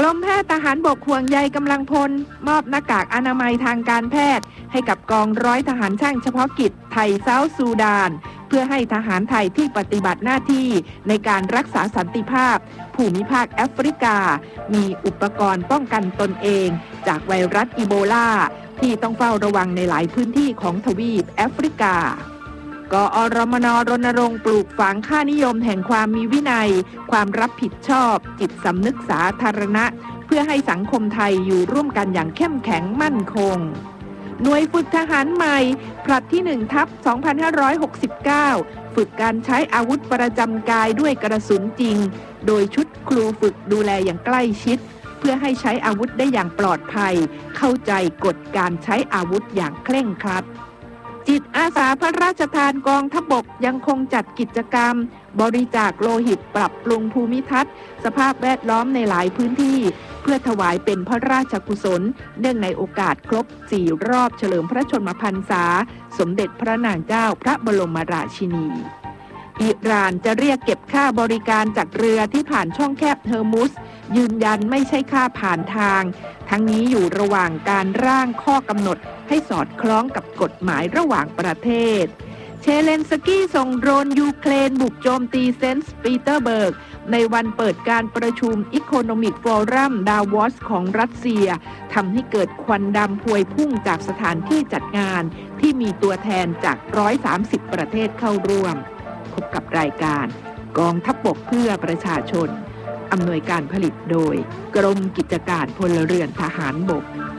มแพทย์ทหารบกห่วงใยกำลังพลมอบหน้ากากอนามัยทางการแพทย์ให้กับกองร้อยทหารช่างเฉพาะกิจไทยเซาท์ซูดานเพื่อให้ทหารไทยที่ปฏิบัติหน้าที่ในการรักษาสันติภาพภูมิภาคแอฟริกามีอุปกรณ์ป้องกันตนเองจากไวรัสอีโบลาที่ต้องเฝ้าระวังในหลายพื้นที่ของทวีปแอฟริกากอรมน.รณรงค์ปลูกฝังค่านิยมแห่งความมีวินัยความรับผิดชอบจิตสำนึกสาธารณะเพื่อให้สังคมไทยอยู่ร่วมกันอย่างเข้มแข็งมั่นคงหน่วยฝึกทหารใหม่ผลัดที่1ทัพ2569ฝึกการใช้อาวุธประจำกายด้วยกระสุนจริงโดยชุดครูฝึกดูแลอย่างใกล้ชิดเพื่อให้ใช้อาวุธได้อย่างปลอดภัยเข้าใจกฎการใช้อาวุธอย่างเคร่งครัดจิตอาสาพระราชทานกองทัพบกยังคงจัดกิจกรรมบริจาคโลหิตปรับปรุงภูมิทัศน์สภาพแวดล้อมในหลายพื้นที่เพื่อถวายเป็นพระราชกุศลเนื่องในโอกาสครบ4รอบเฉลิมพระชนมพรรษาสมเด็จพระนางเจ้าพระบรมราชินีอิหร่านจะเรียกเก็บค่าบริการจากเรือที่ผ่านช่องแคบเฮอร์มุสยืนยันไม่ใช่ค่าผ่านทางทั้งนี้อยู่ระหว่างการร่างข้อกำหนดให้สอดคล้องกับกฎหมายระหว่างประเทศเชเลนสกี้ส่งโดรนยูเครนบุกโจมตีเซนต์ปีเตอร์เบิร์กในวันเปิดการประชุม Economic Forum Davos ของรัสเซียทำให้เกิดควันดำพวยพุ่งจากสถานที่จัดงานที่มีตัวแทนจาก130ประเทศเข้าร่วมพบกับรายการกองทัพบกเพื่อประชาชนอำนวยการผลิตโดยกรมกิจการพลเรือนทหารบก